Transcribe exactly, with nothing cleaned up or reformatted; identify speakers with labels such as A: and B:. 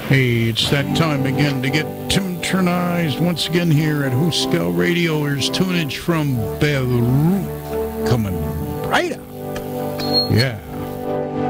A: Hey, it's that time again to get turnized once again here at Huska Radio. Here's tunage from Beirut coming right up. Yeah.